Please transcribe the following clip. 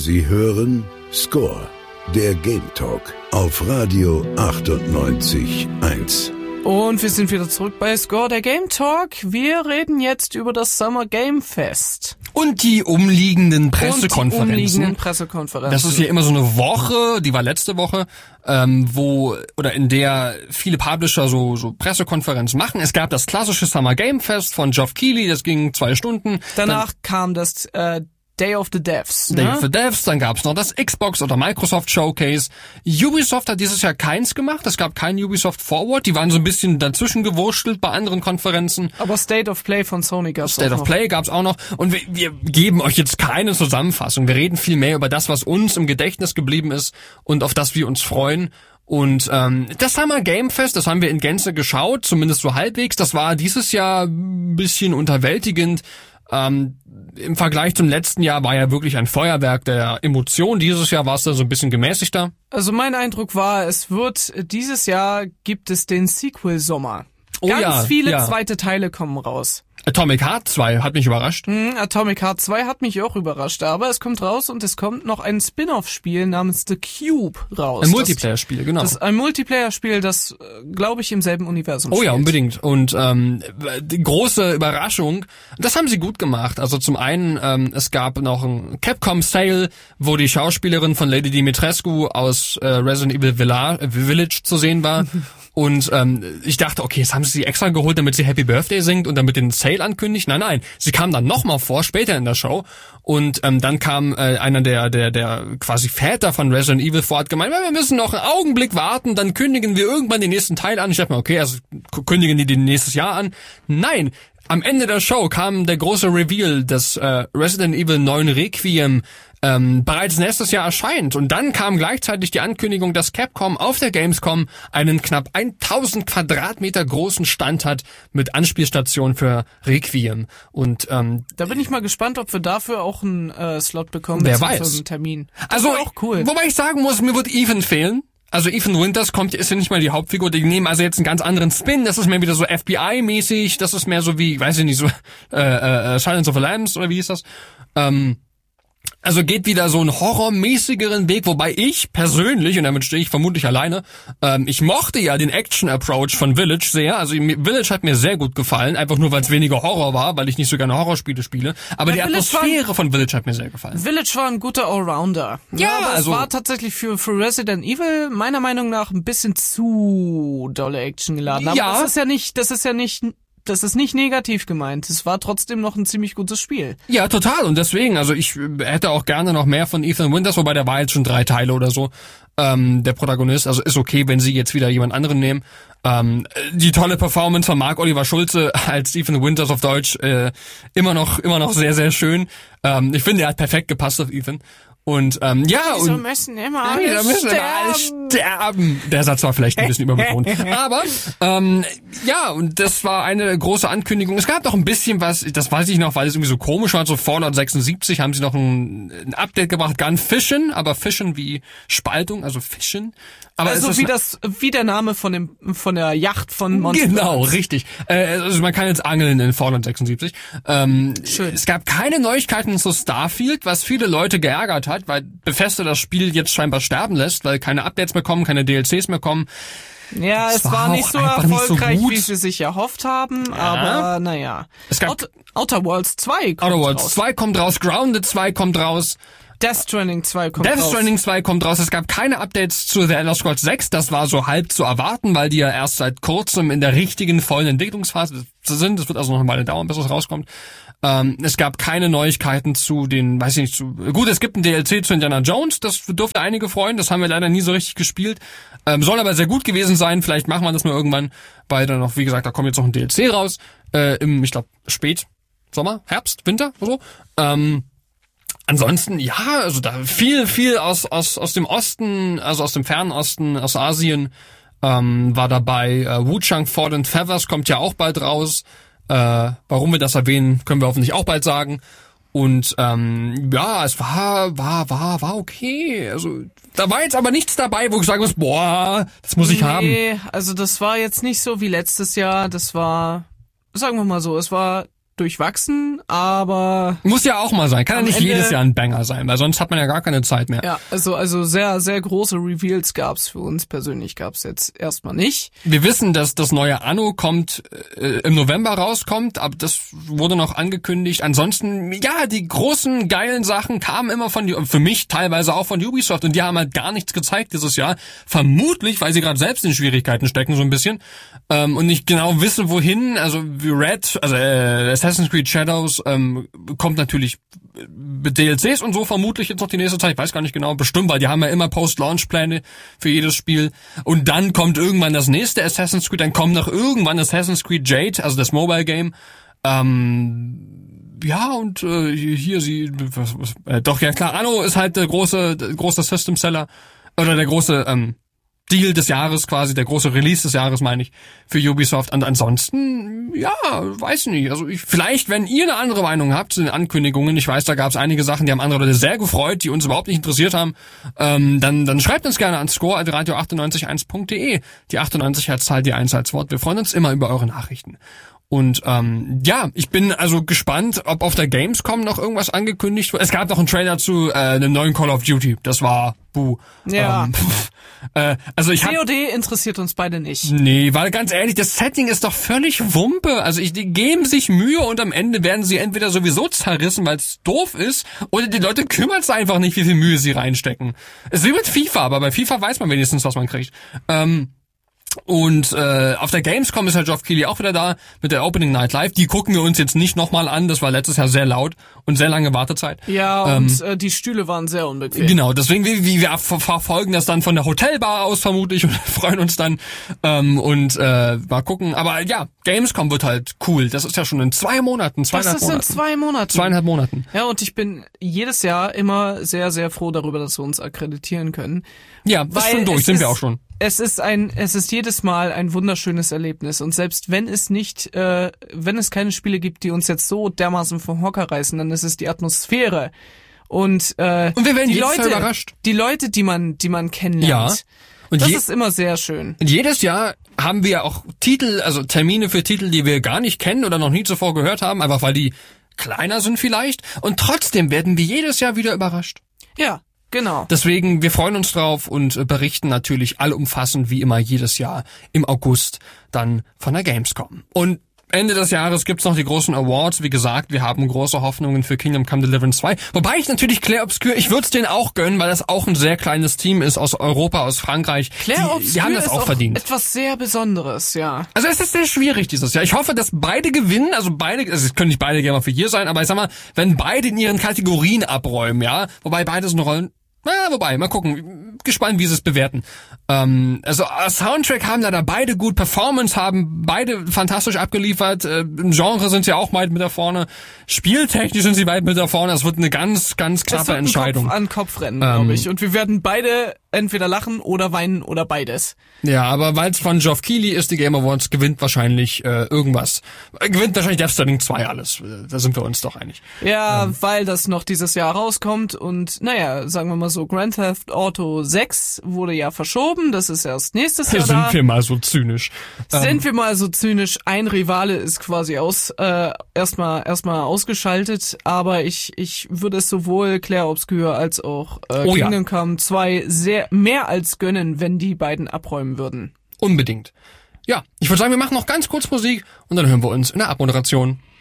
Sie hören Score, der Game Talk auf Radio 98.1. Und wir sind wieder zurück bei Score, der Game Talk. Wir reden jetzt über das Summer Game Fest. Und die umliegenden Pressekonferenzen. Das ist ja immer so eine Woche, die war letzte Woche, in der viele Publisher so Pressekonferenzen machen. Es gab das klassische Summer Game Fest von Geoff Keighley, das ging 2 Stunden. Danach kam das Day of the Devs. Day of the Devs, dann gab's noch das Xbox oder Microsoft Showcase. Ubisoft hat dieses Jahr keins gemacht, es gab kein Ubisoft Forward, die waren so ein bisschen dazwischen gewurstelt bei anderen Konferenzen. Aber State of Play von Sony gab's State of Play gab's auch noch. Und wir geben euch jetzt keine Zusammenfassung, wir reden viel mehr über das, was uns im Gedächtnis geblieben ist und auf das wir uns freuen. Und das Summer Game Fest, das haben wir in Gänze geschaut, zumindest so halbwegs. Das war dieses Jahr ein bisschen unterwältigend. Im Vergleich zum letzten Jahr war ja wirklich ein Feuerwerk der Emotionen. Dieses Jahr war es dann so ein bisschen gemäßigter. Also mein Eindruck war, dieses Jahr gibt es den Sequel-Sommer. Ganz viele zweite Teile kommen raus. Atomic Heart 2 hat mich überrascht. Atomic Heart 2 hat mich auch überrascht, aber es kommt raus und es kommt noch ein Spin-off-Spiel namens The Cube raus. Ein Multiplayer-Spiel, genau. Das ist ein Multiplayer-Spiel, das, glaube ich, im selben Universum spielt. Oh ja, unbedingt. Und die große Überraschung, das haben sie gut gemacht. Also zum einen, es gab noch ein Capcom-Sale, wo die Schauspielerin von Lady Dimitrescu aus Resident Evil Village zu sehen war. Und ich dachte, okay, jetzt haben sie extra geholt, damit sie Happy Birthday singt und damit den Sale ankündigt. Nein, sie kam dann nochmal vor, später in der Show. Und dann kam einer der quasi Väter von Resident Evil vor, hat gemeint, wir müssen noch einen Augenblick warten, dann kündigen wir irgendwann den nächsten Teil an. Ich dachte mir, okay, also kündigen die den nächstes Jahr an. Nein, am Ende der Show kam der große Reveal, dass Resident Evil 9 Requiem bereits nächstes Jahr erscheint. Und dann kam gleichzeitig die Ankündigung, dass Capcom auf der Gamescom einen knapp 1000 Quadratmeter großen Stand hat mit Anspielstation für Requiem. Und da bin ich mal gespannt, ob wir dafür auch einen Slot bekommen. Wer weiß. Für einen Termin. Das also auch cool. Wobei ich sagen muss, mir wird Ethan fehlen. Also Ethan Winters ist ja nicht mal die Hauptfigur, die nehmen also jetzt einen ganz anderen Spin, das ist mehr wieder so FBI-mäßig, das ist mehr so wie, weiß ich nicht, so Silence of the Lambs oder wie hieß das? Also geht wieder so einen horrormäßigeren Weg, wobei ich persönlich, und damit stehe ich vermutlich alleine, ich mochte ja den Action-Approach von Village sehr. Also Village hat mir sehr gut gefallen, einfach nur, weil es weniger Horror war, weil ich nicht so gerne Horrorspiele spiele. Aber die Atmosphäre von Village hat mir sehr gefallen. Village war ein guter Allrounder. Ja, aber also es war tatsächlich für Resident Evil meiner Meinung nach ein bisschen zu dolle Action geladen. Aber ja. Das ist nicht negativ gemeint. Es war trotzdem noch ein ziemlich gutes Spiel. Ja, total. Und deswegen, also ich hätte auch gerne noch mehr von Ethan Winters, wobei der war jetzt schon 3 Teile oder so, der Protagonist. Also ist okay, wenn sie jetzt wieder jemand anderen nehmen. Die tolle Performance von Marc-Oliver Schulze als Ethan Winters auf Deutsch, immer noch sehr, sehr schön. Ich finde, er hat perfekt gepasst auf Ethan. Und Wieso müssen immer alle sterben. Der Satz war vielleicht ein bisschen überbetont. Aber und das war eine große Ankündigung. Es gab noch ein bisschen was, das weiß ich noch, weil es irgendwie so komisch war, so Fallout 76 haben sie noch ein Update gebracht, Gun Fission, aber Fischen wie Spaltung, also Fischen. Aber also wie der Name von der Yacht von Monster. Genau, richtig. Also man kann jetzt angeln in Fallout 76. Schön. Es gab keine Neuigkeiten zu Starfield, was viele Leute geärgert hat, weil Bethesda das Spiel jetzt scheinbar sterben lässt, weil keine Updates mehr kommen, keine DLCs mehr kommen. Ja, es war nicht so erfolgreich, wie sie sich erhofft haben, ja. Aber naja. Es gab Outer Worlds 2 kommt raus. Outer Worlds 2 kommt raus, Grounded 2 kommt raus. Death Stranding 2 kommt raus. Death Stranding 2 kommt raus. Es gab keine Updates zu The Elder Scrolls 6. Das war so halb zu erwarten, weil die ja erst seit kurzem in der richtigen, vollen Entwicklungsphase sind. Das wird also noch eine Weile dauern, bis es rauskommt. Es gab keine Neuigkeiten zu den, weiß ich nicht, gut, es gibt ein DLC zu Indiana Jones. Das dürfte einige freuen. Das haben wir leider nie so richtig gespielt. Soll aber sehr gut gewesen sein. Vielleicht machen wir das mal irgendwann, weil dann noch, wie gesagt, da kommt jetzt noch ein DLC raus. Ich glaube, Sommer, Herbst, Winter oder so. Ansonsten, ja, also da viel aus dem Osten, also aus dem Fernen Osten, aus Asien, war dabei. Wuchang Fallen Feathers kommt ja auch bald raus. Warum wir das erwähnen, können wir hoffentlich auch bald sagen. Und es war okay. Also da war jetzt aber nichts dabei, wo ich sagen muss, boah, das muss ich haben. Nee, also das war jetzt nicht so wie letztes Jahr. Das war, sagen wir mal so, es war durchwachsen, aber... Muss ja auch mal sein. Kann ja nicht jedes Jahr ein Banger sein, weil sonst hat man ja gar keine Zeit mehr. Ja, also sehr, sehr große Reveals gab's für uns persönlich, gab's jetzt erstmal nicht. Wir wissen, dass das neue Anno im November rauskommt, aber das wurde noch angekündigt. Ansonsten, ja, die großen, geilen Sachen kamen immer für mich teilweise auch von Ubisoft und die haben halt gar nichts gezeigt dieses Jahr. Vermutlich, weil sie gerade selbst in Schwierigkeiten stecken, so ein bisschen. Und nicht genau wissen, wohin. Also Assassin's Creed Shadows kommt natürlich mit DLCs und so vermutlich jetzt noch die nächste Zeit. Ich weiß gar nicht genau, bestimmt, weil die haben ja immer Post-Launch-Pläne für jedes Spiel. Und dann kommt irgendwann das nächste Assassin's Creed, dann kommt noch irgendwann Assassin's Creed Jade, also das Mobile Game. Anno ist halt der große System-Seller oder der große Deal des Jahres quasi, der große Release des Jahres, meine ich, für Ubisoft. Und ansonsten, ja, weiß nicht. Also vielleicht, wenn ihr eine andere Meinung habt zu den Ankündigungen, ich weiß, da gab es einige Sachen, die haben andere Leute sehr gefreut, die uns überhaupt nicht interessiert haben, dann schreibt uns gerne an score@radio981.de. Die 98 als Zahl, die 1 als Wort. Wir freuen uns immer über eure Nachrichten. Und ich bin also gespannt, ob auf der Gamescom noch irgendwas angekündigt wird. Es gab noch einen Trailer zu einem neuen Call of Duty. Das war Ja. COD interessiert uns beide nicht. Nee, weil ganz ehrlich, das Setting ist doch völlig Wumpe. Also die geben sich Mühe und am Ende werden sie entweder sowieso zerrissen, weil es doof ist, oder die Leute kümmern es einfach nicht, wie viel Mühe sie reinstecken. Es ist wie mit FIFA, aber bei FIFA weiß man wenigstens, was man kriegt. Und auf der Gamescom ist halt Geoff Keighley auch wieder da mit der Opening Night Live. Die gucken wir uns jetzt nicht nochmal an. Das war letztes Jahr sehr laut und sehr lange Wartezeit. Ja, und die Stühle waren sehr unbequem. Genau, deswegen wir verfolgen das dann von der Hotelbar aus vermutlich und freuen uns dann mal gucken. Aber ja, Gamescom wird halt cool. Das ist ja schon in 2 Monaten, 2,5 Monaten. Das ist in 2 Monaten. 2,5 Monaten. Ja, und ich bin jedes Jahr immer sehr, sehr froh darüber, dass wir uns akkreditieren können. Ja, das ist schon durch, sind wir auch schon. Es ist jedes Mal ein wunderschönes Erlebnis und selbst wenn es keine Spiele gibt, die uns jetzt so dermaßen vom Hocker reißen, dann ist es die Atmosphäre und wir werden jedes Jahr überrascht. Die Leute, die man kennenlernt. Ja. Und das ist immer sehr schön. Und jedes Jahr haben wir auch Termine für Titel, die wir gar nicht kennen oder noch nie zuvor gehört haben, einfach weil die kleiner sind vielleicht und trotzdem werden wir jedes Jahr wieder überrascht. Ja. Genau. Deswegen, wir freuen uns drauf und berichten natürlich allumfassend wie immer jedes Jahr im August dann von der Gamescom. Und Ende des Jahres gibt's noch die großen Awards. Wie gesagt, wir haben große Hoffnungen für Kingdom Come Deliverance 2. Wobei ich natürlich Clair Obscur, ich würde es denen auch gönnen, weil das auch ein sehr kleines Team ist aus Europa, aus Frankreich. Clair Obscur die haben das auch verdient. Etwas sehr Besonderes, ja. Also es ist sehr schwierig dieses Jahr. Ich hoffe, dass beide gewinnen, also es können nicht beide Gamer für hier sein, aber ich sag mal, wenn beide in ihren Kategorien abräumen, ja, wobei beide so eine Rollen. Mal gucken. Gespannt, wie sie es bewerten. Soundtrack haben leider beide gut, Performance haben beide fantastisch abgeliefert. Im Genre sind sie auch weit mit da vorne. Spieltechnisch sind sie weit mit da vorne. Es wird eine ganz, ganz knappe Entscheidung. Kopf an Kopf rennen, glaube ich. Und wir werden beide entweder lachen oder weinen oder beides. Ja, aber weil es von Geoff Keighley ist, die Game Awards, gewinnt wahrscheinlich irgendwas. Gewinnt wahrscheinlich Death Stranding 2 alles. Da sind wir uns doch einig. Ja, weil das noch dieses Jahr rauskommt und naja, sagen wir mal so, Grand Theft Auto 6 wurde ja verschoben, das ist erst nächstes Jahr da. Sind wir mal so zynisch. Ein Rivale ist quasi erstmal ausgeschaltet, aber ich würde es sowohl Clair Obscur als auch Kingdom Come 2 sehr mehr als gönnen, wenn die beiden abräumen würden. Unbedingt. Ja, ich würde sagen, wir machen noch ganz kurz Musik und dann hören wir uns in der Abmoderation.